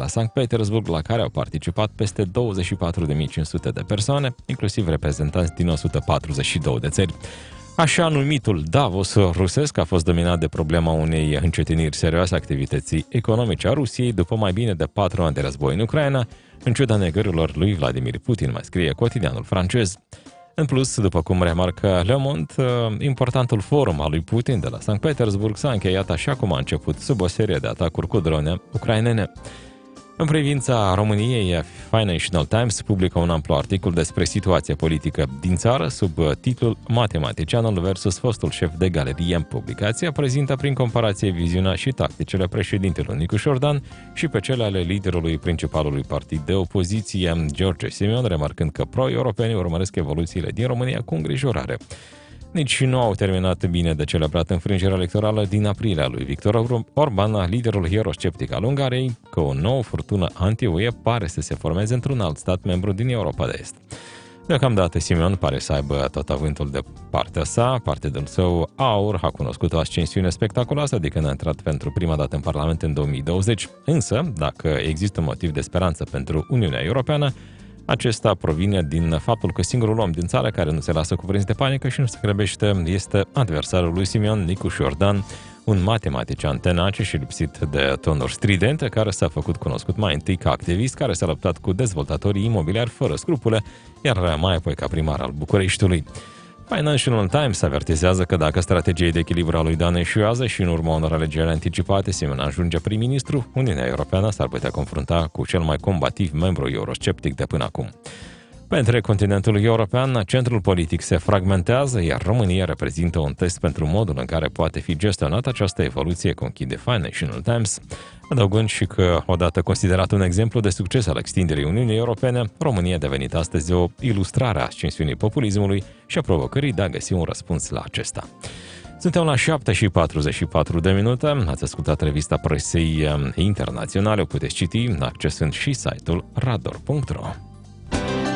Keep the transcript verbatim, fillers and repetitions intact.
Sankt Petersburg, la care au participat peste douăzeci și patru de mii cinci sute de persoane, inclusiv reprezentanți din o sută patruzeci și două de țări. Așa numitul Davos rusesc a fost dominat de problema unei încetiniri serioase a activității economice a Rusiei după mai bine de patru ani de război în Ucraina, în ciuda negărilor lui Vladimir Putin, mai scrie cotidianul francez. În plus, după cum remarcă Le Monde, importantul forum al lui Putin de la Sankt Petersburg s-a încheiat așa cum a început, sub o serie de atacuri cu drone ucrainene. În privința României, Financial Times publică un amplu articol despre situația politică din țară sub titlul Matematicianul versus fostul șef de galerie. Publicația prezintă prin comparație viziunea și tacticile președintelui Nicu Șordan și pe cele ale liderului principalului partid de opoziție, George Simion, remarcând că pro-europenii urmăresc evoluțiile din România cu îngrijorare. Nici nu au terminat bine de celebrat înfrângerea electorală din aprilie a lui Victor Orban, liderul eurosceptic al Ungariei, că o nouă furtună anti-U E pare să se formeze într-un alt stat membru din Europa de Est. Deocamdată Simion pare să aibă tot avântul de partea sa, partidul său AUR a cunoscut o ascensiune spectaculoasă de când a intrat pentru prima dată în Parlament în două mii douăzeci, însă, dacă există un motiv de speranță pentru Uniunea Europeană, acesta provine din faptul că singurul om din țară care nu se lasă cuprins de panică și nu se grăbește este adversarul lui Simion, Nicu Șordan, un matematician tenace și lipsit de tonuri stridente, care s-a făcut cunoscut mai întâi ca activist, care s-a luptat cu dezvoltatorii imobiliari fără scrupule, iar mai apoi ca primar al Bucureștiului. Financial Times avertizează că dacă strategia de echilibru a lui Dan eșuează și în urma unor alegeri anticipate Simion ajunge prim-ministru, Uniunea Europeană s-ar putea confrunta cu cel mai combativ membru eurosceptic de până acum. Pentru continentul european, centrul politic se fragmentează, iar România reprezintă un test pentru modul în care poate fi gestionată această evoluție, conchide Financial Times, adăugând și că, odată considerat un exemplu de succes al extinderii Uniunii Europene, România a devenit astăzi o ilustrare a ascensiunii populismului și a provocării de a găsi un răspuns la acesta. Suntem la șapte și patruzeci și patru de minute, ați ascultat revista presei internaționale, o puteți citi accesând și site-ul rador punct ro.